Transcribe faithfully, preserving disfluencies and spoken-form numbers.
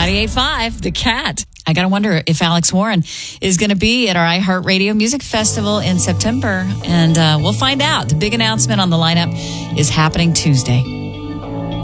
ninety-eight point five, The Cat. I got to wonder if Alex Warren is going to be at our iHeartRadio Music Festival in September. And uh, we'll find out. The big announcement on the lineup is happening Tuesday.